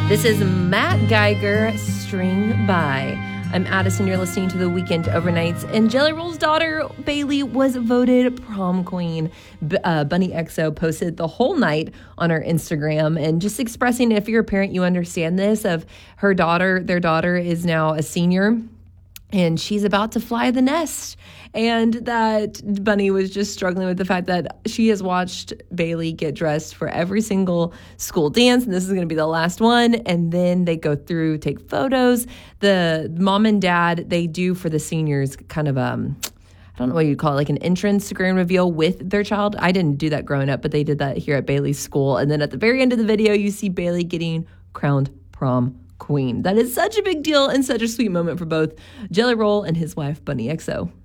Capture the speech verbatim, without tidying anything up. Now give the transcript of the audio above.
This is Matt Geiger, String By. I'm Addison, you're listening to The Weekend Overnights, and Jelly Roll's daughter, Bailey, was voted prom queen. B- uh, Bunny X O posted the whole night on her Instagram and just expressing, if you're a parent, you understand this, of her daughter, their daughter is now a senior, and she's about to fly the nest. And that Bunny was just struggling with the fact that she has watched Bailey get dressed for every single school dance, and this is going to be the last one. And then they go through, take photos. The mom and dad, they do for the seniors kind of, um, I don't know what you'd call it, like an entrance grand reveal with their child. I didn't do that growing up, but they did that here at Bailey's school. And then at the very end of the video, you see Bailey getting crowned prom queen. That is such a big deal and such a sweet moment for both Jelly Roll and his wife, Bunny X O.